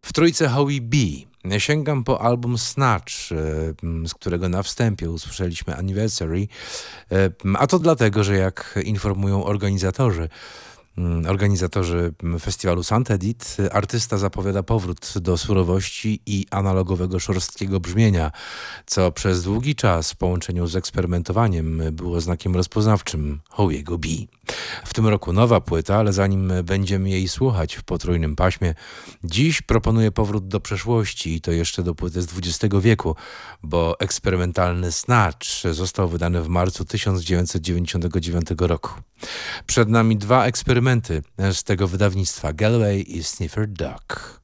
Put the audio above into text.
W trójce Howie B. Sięgam po album Snatch, z którego na wstępie usłyszeliśmy Anniversary, a to dlatego, że jak informują organizatorzy festiwalu Saint Edith, artysta zapowiada powrót do surowości i analogowego szorstkiego brzmienia, co przez długi czas w połączeniu z eksperymentowaniem było znakiem rozpoznawczym Howiego B. W tym roku nowa płyta, ale zanim będziemy jej słuchać w potrójnym paśmie, dziś proponuję powrót do przeszłości i to jeszcze do płyty z XX wieku, bo eksperymentalny Snatch został wydany w marcu 1999 roku. Przed nami dwa eksperymenty z tego wydawnictwa, Galway i Sniffer Duck.